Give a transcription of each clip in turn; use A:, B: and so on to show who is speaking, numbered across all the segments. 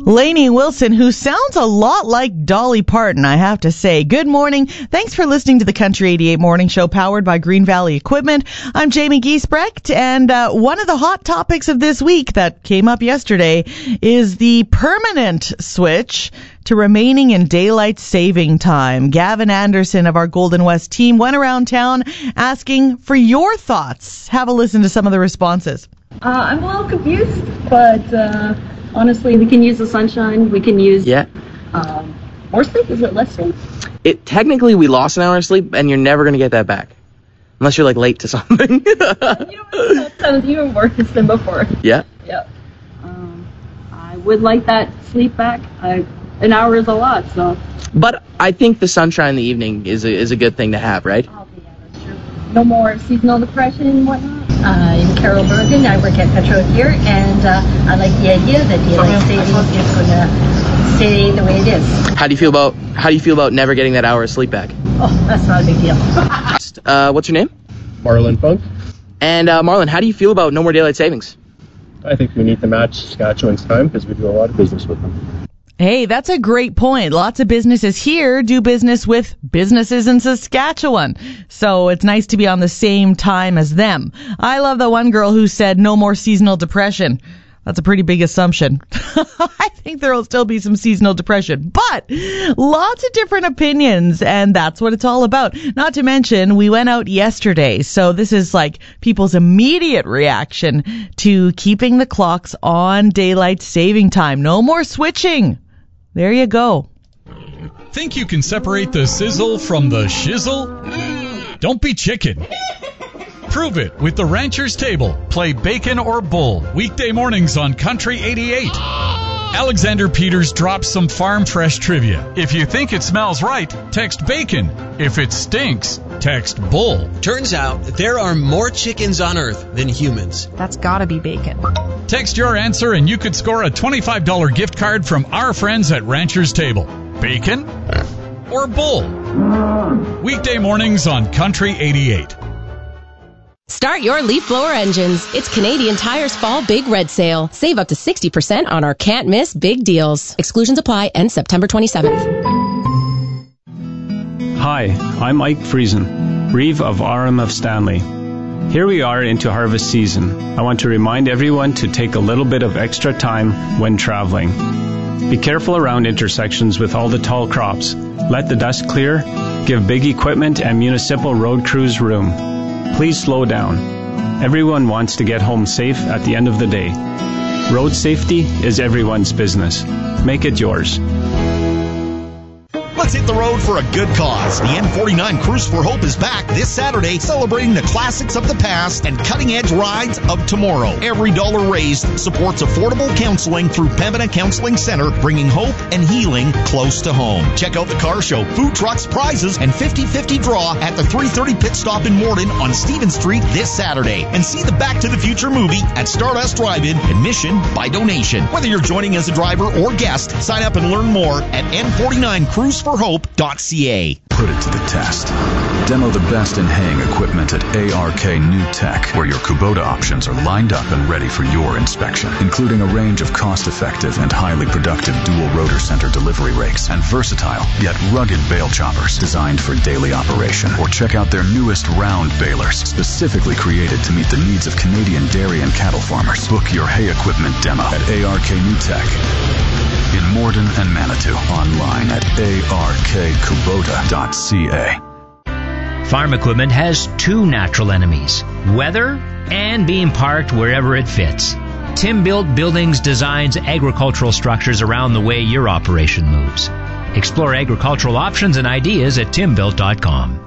A: Lainey Wilson, who sounds a lot like Dolly Parton, I have to say. Good morning. Thanks for listening to the Country 88 Morning Show, powered by Green Valley Equipment. I'm Jamie Giesbrecht, and one of the hot topics of this week that came up yesterday is the permanent switch to remaining in daylight saving time. Gavin Anderson of our Golden West team went around town asking for your thoughts. Have a listen to some of the responses.
B: I'm a little confused, but honestly, we can use the sunshine. We can use more sleep. Is it less sleep?
C: Technically, we lost an hour of sleep, and you're never going to get that back. Unless you're, late to something.
B: That sounds even worse than before.
C: Yeah?
B: Yeah. I would like that sleep back. An hour is a lot, so.
C: But I think the sunshine in the evening is a good thing to have, right?
B: Oh, yeah, that's true. No more seasonal depression and whatnot. I'm Carol Bergen. I work at Petro here, and I like the idea that daylight savings is going to stay the way it is.
C: How do you feel about never getting that hour of sleep back?
B: Oh, that's not a big deal.
C: What's your name?
D: Marlon Funk.
C: And Marlon, how do you feel about no more daylight savings?
D: I think we need to match Saskatchewan's time because we do a lot of business with them.
A: Hey, that's a great point. Lots of businesses here do business with businesses in Saskatchewan. So it's nice to be on the same time as them. I love the one girl who said no more seasonal depression. That's a pretty big assumption. I think there will still be some seasonal depression, but lots of different opinions, and that's what it's all about. Not to mention, we went out yesterday, so this is like people's immediate reaction to keeping the clocks on daylight saving time. No more switching. There you go.
E: Think you can separate the sizzle from the shizzle? Don't be chicken. Prove it with the Rancher's Table. Play bacon or bull. Weekday mornings on Country 88. Alexander Peters drops some farm fresh trivia. If you think it smells right, text bacon. If it stinks, text bull.
F: Turns out there are more chickens on Earth than humans.
G: That's gotta be bacon.
E: Text your answer and you could score a $25 gift card from our friends at Rancher's Table. Bacon or bull? Weekday mornings on Country 88.
H: Start your leaf blower engines. It's Canadian Tire's Fall Big Red Sale. Save up to 60% on our can't miss big deals. Exclusions apply. End September 27th.
I: Hi, I'm Mike Friesen, Reeve of RMF Stanley. Here we are into harvest season. I want to remind everyone to take a little bit of extra time when traveling. Be careful around intersections with all the tall crops. Let the dust clear. Give big equipment and municipal road crews room. Please slow down. Everyone wants to get home safe at the end of the day. Road safety is everyone's business. Make it yours.
J: Let's hit the road for a good cause. The N49 Cruise for Hope is back this Saturday, celebrating the classics of the past and cutting-edge rides of tomorrow. Every dollar raised supports affordable counseling through Pembina Counseling Center, bringing hope and healing close to home. Check out the car show, food trucks, prizes, and 50-50 draw at the 330 Pit Stop in Morden on Stephen Street this Saturday. And see the Back to the Future movie at Stardust Drive-In, admission by donation. Whether you're joining as a driver or guest, sign up and learn more at N49cruiseforhope.ca.
K: Put it to the test. Demo the best in haying equipment at ARK New Tech, where your Kubota options are lined up and ready for your inspection, including a range of cost-effective and highly productive dual rotor center delivery rakes and versatile yet rugged bale choppers designed for daily operation. Or check out their newest round balers, specifically created to meet the needs of Canadian dairy and cattle farmers. Book your hay equipment demo at ARK New Tech in Morden and Manitou. Online at arkubota.ca.
L: Farm equipment has two natural enemies: weather and being parked wherever it fits. Tim Built Buildings designs agricultural structures around the way your operation moves. Explore agricultural options and ideas at timbuilt.com.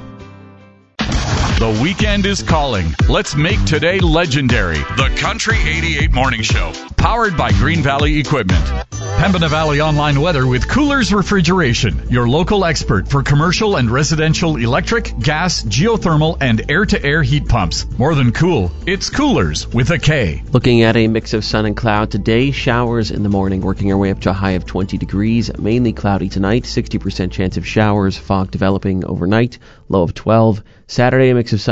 E: The weekend is calling. Let's make today legendary. The Country 88 Morning Show, powered by Green Valley Equipment. Pembina Valley Online Weather with Coolers Refrigeration, your local expert for commercial and residential electric, gas, geothermal, and air-to-air heat pumps. More than cool, it's Coolers with a K.
M: Looking at a mix of sun and cloud today, showers in the morning, working our way up to a high of 20 degrees. Mainly cloudy tonight, 60% chance of showers, fog developing overnight, low of 12. Saturday, a mix of sun